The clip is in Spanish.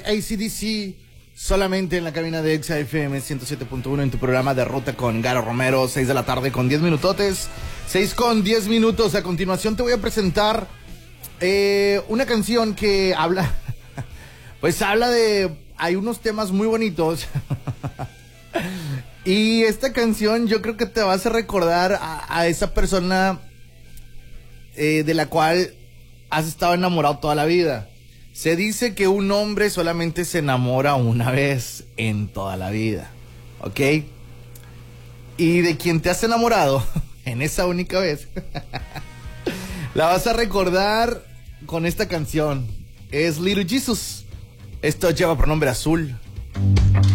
AC/DC, solamente en la cabina de Exa FM 107.1 en tu programa de Ruta con Garo Romero, 6 de la tarde con 10 minutotes, 6 con 10 minutos. A continuación te voy a presentar una canción que habla, pues habla de, hay unos temas muy bonitos. Y esta canción yo creo que te vas a recordar a esa persona de la cual has estado enamorado toda la vida. Se dice que un hombre solamente se enamora una vez en toda la vida, ¿ok? Y de quien te has enamorado en esa única vez, la vas a recordar con esta canción. Es Little Jesus. Esto lleva por nombre Azul.